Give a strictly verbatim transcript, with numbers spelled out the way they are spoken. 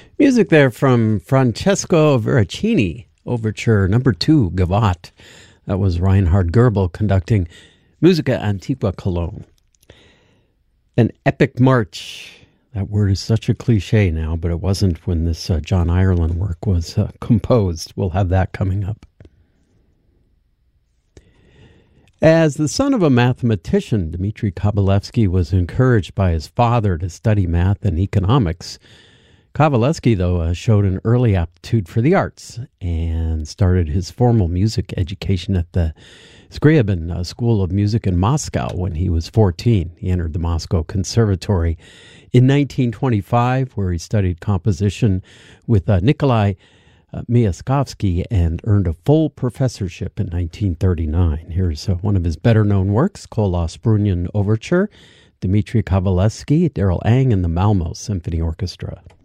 Music there from Francesco Veracini, Overture number two, Gavotte. That was Reinhard Goebel conducting Musica Antiqua Cologne. An epic march. That word is such a cliche now, but it wasn't when this uh, John Ireland work was uh, composed. We'll have that coming up. As the son of a mathematician, Dmitri Kabalevsky was encouraged by his father to study math and economics. Kavalevsky, though, uh, showed an early aptitude for the arts and started his formal music education at the Scriabin uh, School of Music in Moscow when he was fourteen. He entered the Moscow Conservatory in nineteen twenty-five, where he studied composition with uh, Nikolai uh, Myaskovsky and earned a full professorship in nineteen thirty-nine. Here's uh, one of his better-known works, Kolos Brunian Overture, Dmitri Kavalevsky, Daryl Ang, and the Malmo Symphony Orchestra.